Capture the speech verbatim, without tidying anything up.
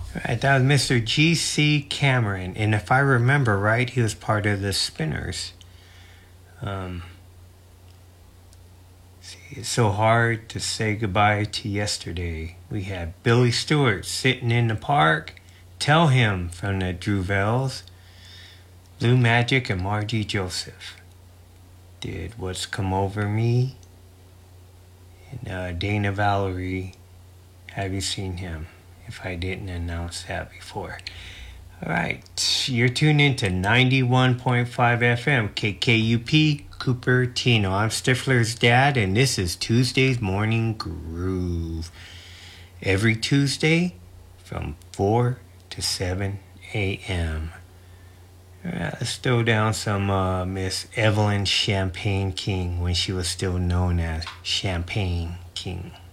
Right, that was Mister G C Cameron, and if I remember right, he was part of the Spinners. Um, see, it's so hard to say goodbye to yesterday. We had Billy Stewart sitting in the park. Tell Him from the Druvels. Blue Magic and Margie Joseph did What's Come Over Me. And uh, Dana Valerie, Have You Seen Him? If I didn't announce that before. All right, you're tuned in to ninety-one point five F M, K K U P, Cupertino. I'm Stifler's dad, and this is Tuesday's Morning Groove. Every Tuesday from four to seven a.m. All right, let's throw down some uh, Miss Evelyn Champagne King when she was still known as Champagne King.